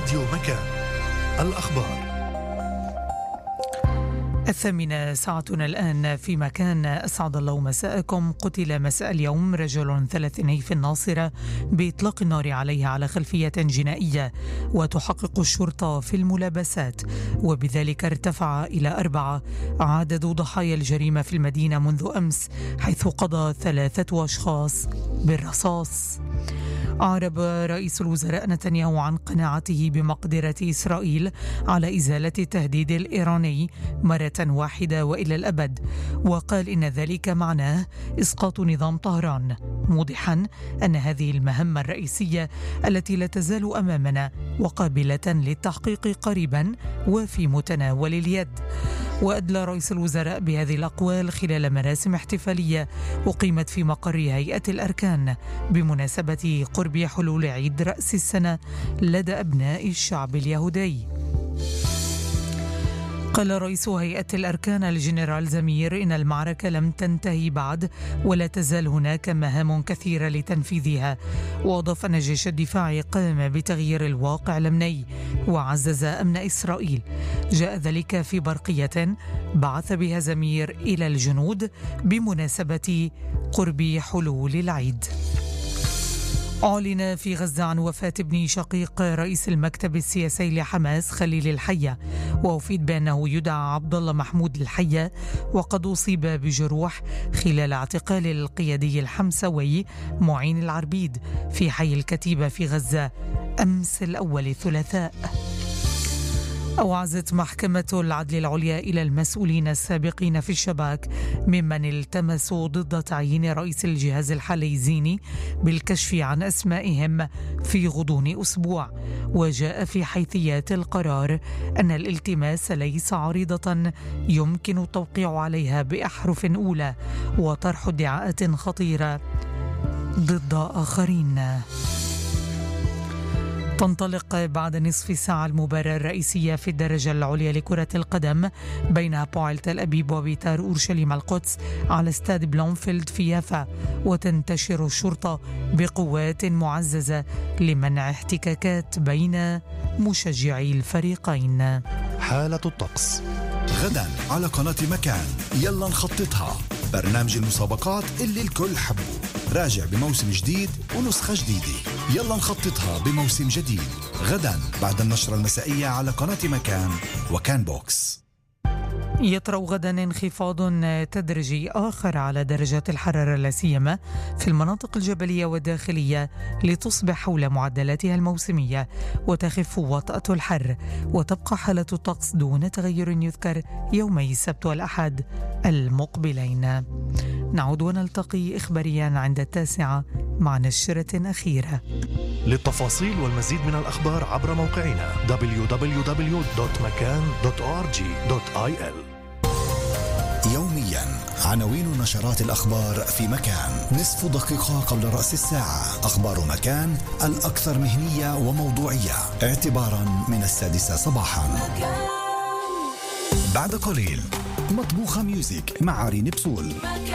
راديو مكان. الأخبار 8 ساعتنا الآن في مكان. أسعد الله مساءكم. قتل مساء اليوم رجل ثلاثيني في الناصرة بإطلاق النار عليه على خلفية جنائية، وتحقق الشرطة في الملابسات، وبذلك ارتفع إلى 4 عدد ضحايا الجريمة في المدينة منذ أمس، حيث قضى 3 أشخاص بالرصاص. أعرب رئيس الوزراء نتنياهو عن قناعته بمقدرة إسرائيل على إزالة التهديد الإيراني مرة واحدة وإلى الأبد، وقال إن ذلك معناه إسقاط نظام طهران، موضحا أن هذه المهمة الرئيسية التي لا تزال أمامنا وقابلة للتحقيق قريبا وفي متناول اليد. وأدلى رئيس الوزراء بهذه الأقوال خلال مراسم احتفالية أقيمت في مقر هيئة الأركان بمناسبة قرب حلول عيد رأس السنة لدى أبناء الشعب اليهودي. قال رئيس هيئة الأركان الجنرال زمير إن المعركة لم تنتهي بعد ولا تزال هناك مهام كثيرة لتنفيذها، وأضاف أن جيش الدفاع قام بتغيير الواقع الأمني وعزز أمن إسرائيل. جاء ذلك في برقية بعث بها زمير إلى الجنود بمناسبة قرب حلول العيد. أعلن في غزة عن وفاة ابن شقيق رئيس المكتب السياسي لحماس خليل الحية، وأفيد بأنه يدعى عبد الله محمود الحية، وقد أصيب بجروح خلال اعتقال القيادي الحمسوي معين العربيد في حي الكتيبة في غزة أمس الأول الثلاثاء. أوعزت محكمة العدل العليا إلى المسؤولين السابقين في الشباك ممن التمسوا ضد تعيين رئيس الجهاز الحالي زيني بالكشف عن أسمائهم في غضون أسبوع. وجاء في حيثيات القرار أن الالتماس ليس عريضة يمكن التوقيع عليها بأحرف أولى وطرح ادعاءات خطيرة ضد آخرين. تنطلق بعد نصف ساعة المباراة الرئيسية في الدرجة العليا لكرة القدم بين هابويل تل أبيب وبيتار أورشليم القدس على استاد بلومفيلد في يافا، وتنتشر الشرطة بقوات معززة لمنع احتكاكات بين مشجعي الفريقين. حالة الطقس غدا على قناة مكان. يلا نخططها، برنامج المسابقات اللي الكل حبه، راجع بموسم جديد ونسخة جديدة. يلا نخططها بموسم جديد غدا بعد النشرة المسائية على قناة مكان وكان بوكس. يطرأ غدا انخفاض تدريجي آخر على درجات الحرارة لا سيما في المناطق الجبلية والداخلية لتصبح حول معدلاتها الموسمية وتخف وطأة الحر، وتبقى حالة الطقس دون تغير يذكر يومي السبت والأحد المقبلين. نعود ونلتقي إخباريا عند 9 مع نشرة أخيرة. للتفاصيل والمزيد من الأخبار عبر موقعنا www.makan.org.il. يوميا عناوين نشرات الأخبار في مكان. نصف دقيقة قبل رأس الساعة أخبار مكان الأكثر مهنية وموضوعية اعتبارا من 6 صباحا. بعد قليل مطبوخة ميوزك مع عرين بصول.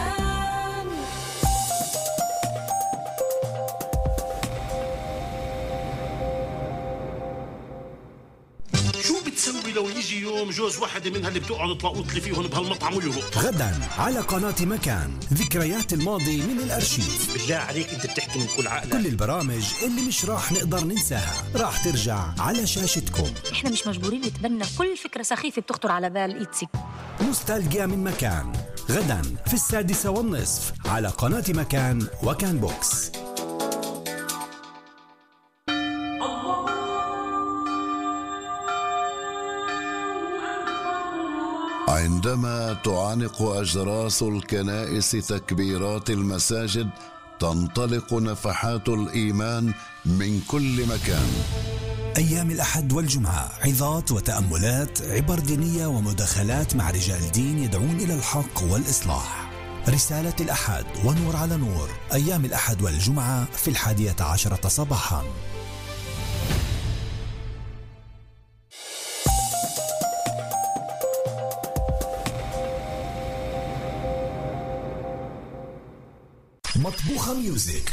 تسوي لو يجي يوم جوز واحدة منها اللي بتقعد تلاقوط لي فيهم بهالمطعم ويهرب؟ غدا على قناة مكان ذكريات الماضي من الأرشيف. بالله عليك انت بتحكي من كل عقلك. كل البرامج اللي مش راح نقدر ننساها راح ترجع على شاشتكم. احنا مش مجبورين نتبنى كل فكرة سخيفة بتخطر على بال إيتسي. نوستالجيا من مكان غدا في 6:30 على قناة مكان وكان بوكس. عندما تعانق أجراس الكنائس تكبيرات المساجد تنطلق نفحات الإيمان من كل مكان. أيام الأحد والجمعة عظات وتأملات، عبر دينية ومداخلات مع رجال دين يدعون إلى الحق والإصلاح. رسالة الأحد ونور على نور، أيام الأحد والجمعة في 11 صباحا. مطبوخة ميوزك